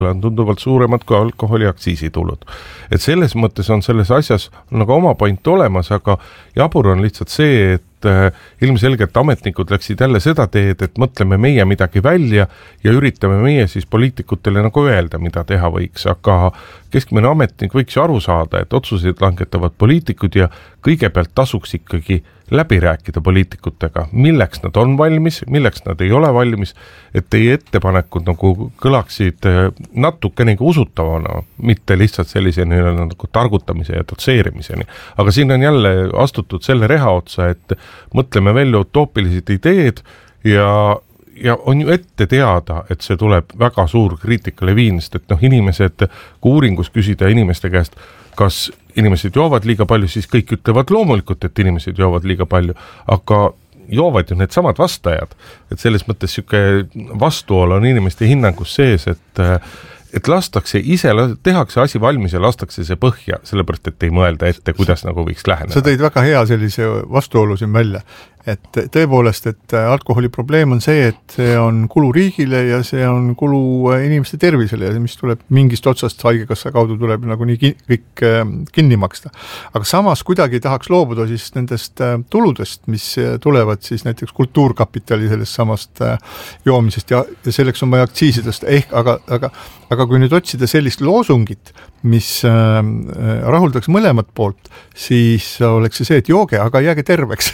on tunduvalt suuremad kui alkoholiaktsiisitulud. Et selles mõttes on selles asjas nagu oma point olemas, aga jabur on lihtsalt see, et ilmselgelt ametnikud läksid jälle seda teed, et mõtleme meie midagi välja ja üritame meie siis poliitikutele nagu öelda, mida teha võiks, aga keskmine ametnik võiks ju aru saada, et otsuseid langetavad poliitikud ja kõigepealt tasuks ikkagi läbi rääkida poliitikutega, milleks nad on valmis, milleks nad ei ole valmis, et teie ettepanekud nagu kõlaksid natuke nagu usutavana, mitte lihtsalt sellise nagu targutamise ja dotseerimiseni. Aga siin on jälle astutud selle reha otsa, et mõtleme välja utoopilised ideed ja on ju ette teada, et see tuleb väga suur kriitikale viinist, et inimesed, kui uuringus küsida inimeste käest, kas inimesed joovad liiga palju, siis kõik ütlevad loomulikult, et inimesed joovad liiga palju, aga joovad ju need samad vastajad. Et selles mõttes siuke vastuol on inimeste hinnangus sees, et lastakse ise, tehakse asi valmis ja lastakse see põhja, sellepärast, et ei mõelda ette, kuidas nagu võiks läheneda. Sa tõid väga hea sellise vastuolu siin välja, et tõepoolest, et alkoholi probleem on see, et see on kulu riigile ja see on kulu inimeste tervisele ja mis tuleb mingist otsast haigekassa kaudu tuleb nagu nii kõik kinni maksta. Aga samas kuidagi tahaks loobuda siis nendest tuludest, mis tulevad siis näiteks kultuurkapitali sellest samast joomisest ja selleks on vaja aktsiisidest aga kui nüüd otsida sellist loosungit, mis rahuldaks mõlemat poolt, siis oleks see, et jooge, aga jääge terveks.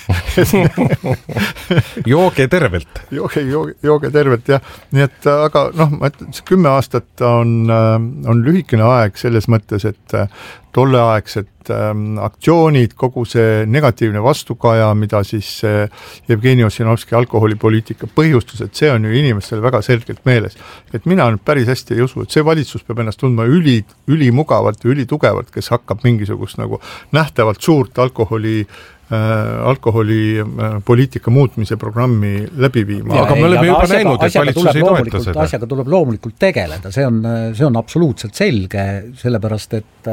Jooge tervelt. Jooge tervelt, jah. Nii et, aga ma ütlen, 10 aastat on lühikene aeg selles mõttes, et tolleaegset aktsioonid, kogu see negatiivne vastukaja, mida siis Jevgeni Ossinovski alkoholipoliitika põhjustus, et see on ju inimestel väga selgelt meeles. Et mina nüüd päris hästi ei usu, et see valitsus peab ennast tundma ülimugavalt ja ülitugevalt, kes hakkab mingisugust nagu nähtavalt suurt alkoholipoliitika muutmise programmi läbi viima. Aga me oleme juba näinud, et valitsus ei toeta seda. Asjaga tuleb loomulikult tegeleda, see on absoluutselt selge, sellepärast, et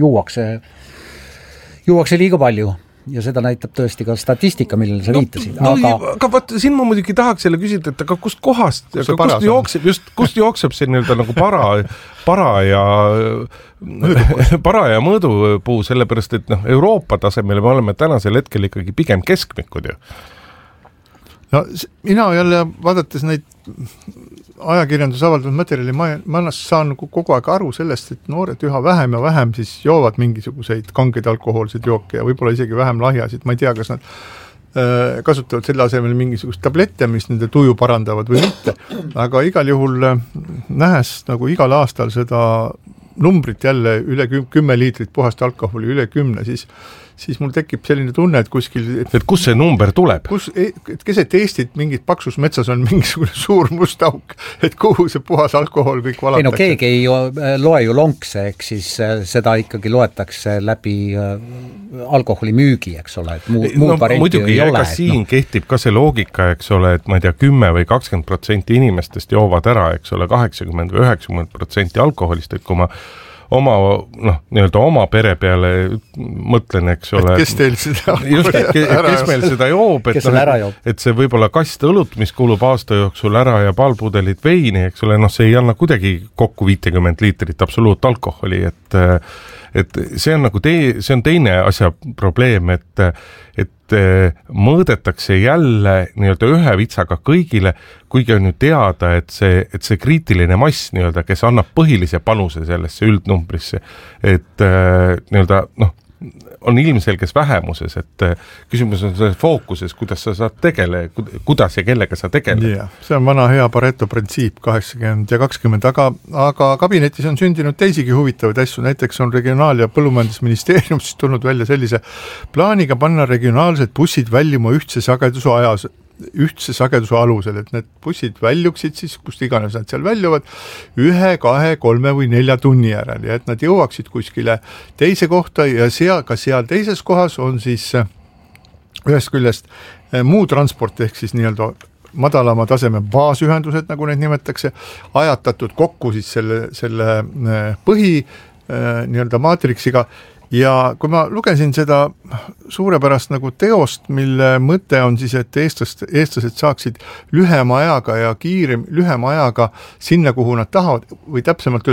juuakse liiga palju ja seda näitab tõesti ka statistika, millele sa viitasid. Aga vaat, siin ma muidugi tahaks selle küsida, et aga kust jookseb see nagu para ja mõõdupuu, sellepärast, et Euroopa tasemel me oleme tänasel hetkel ikkagi pigem keskmikud ju. No mina jälle vaadates neid ajakirjandus avaldatud materjali, ma saan kogu aeg aru sellest, et noored üha vähem ja vähem siis joovad mingisuguseid kangeid alkohoolseid jooke ja võib-olla isegi vähem lahjasid. Ma ei tea, kas nad kasutavad selle asemel mingisugust tablette, mis nende tuju parandavad või mitte. Aga igal juhul nähes nagu igal aastal seda numbrit jälle üle 10 liitrit puhast alkoholi, üle 10, siis mul tekib selline tunne, et kuskil... Et kus see number tuleb? Keset Eestit mingit paksus metsas on mingisugune suur must auk, et kuhu see puhas alkohol kõik valatakse. Ei no keegi ei loe ju lonkse, eks siis seda ikkagi loetakse läbi alkoholi müügi, eks ole, et muu varianti ei ole. Siin kehtib ka see loogika, eks ole, et ma ei tea, 10 või 20% inimestest joovad ära, eks ole, 80 või 90% alkoholist, et kui ma oma pere peale mõtlen, eks ole. Kes teil seda kes meil seda joob, et see võib-olla kast õlut, mis kulub aasta jooksul ära ja paalpudelit veini, eks ole, see ei anna kuidagi kokku 50 liitrit absoluutalkoholi, et see on nagu see on teine asja probleem, et mõõdetakse jälle nii-öelda ühe vitsaga kõigile, kuigi on ju teada, et see kriitiline mass nii-öelda, kes annab põhilise panuse sellesse üldnumbrisse, et nii-öelda on ilmselges vähemuses, et küsimus on selles fookuses, kuidas sa saad kuidas ja kellega sa tegeled. Yeah, see on vana hea Pareto printsiip 80 ja 20, aga kabinetis on sündinud teisigi huvitavaid asju, näiteks on Regionaal- ja Põllumajandusministeeriumist tulnud välja sellise plaaniga panna regionaalsed bussid väljuma ühtse sageduse alusel, et need bussid väljuksid siis, kust iganes nad seal väljuvad, 1, 2, 3 või 4 tunni järel ja et nad jõuaksid kuskile teise kohta ja seal teises kohas on siis ühest küljest muu transport ehk siis nii-öelda madalama taseme baasühendused, nagu neid nimetakse, ajatatud kokku siis selle põhi nii-öelda maatriksiga ja kui ma lugesin seda suurepärast nagu teost, mille mõte on siis, et eestlased saaksid lühema ajaga sinna, kuhu nad tahavad, või täpsemalt